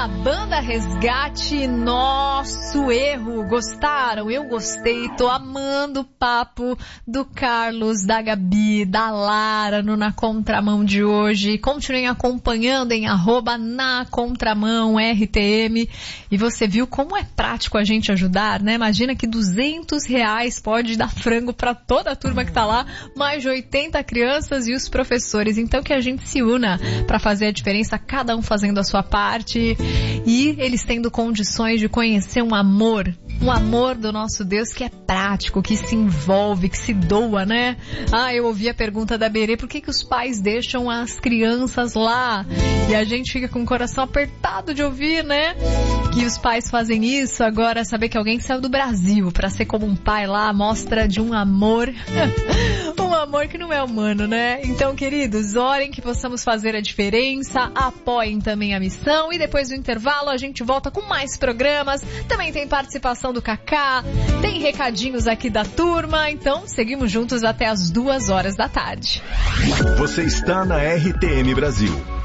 a Banda Resgate, Nosso Erro. Gostaram? Eu gostei, tô amando o papo do Carlos, da Gabi, da Lara no Na Contramão de hoje. Continuem acompanhando em @nacontramãortm. E você viu como é prático a gente ajudar, né? Imagina que R$200 pode dar frango para toda a turma que tá lá, mais de 80 crianças e os professores. Então que a gente se una para fazer a diferença, cada um fazendo a sua parte e eles tendo condições de conhecer um amor do nosso Deus que é prático, que se envolve, que se doa, né? Eu ouvi a pergunta da Berê, por que os pais deixam as crianças lá? E a gente fica com o coração apertado de ouvir, né? Que os pais fazem isso. Agora, saber que alguém saiu do Brasil para ser como um pai lá, mostra de um amor, um amor que não é humano, né? Então, queridos, orem que possamos fazer a diferença, apoiem também a missão e depois do intervalo a gente volta com mais programas. Também tem participação do Cacá, tem recadinhos aqui da turma, então seguimos juntos até as 2 horas da tarde. Você está na RTM Brasil.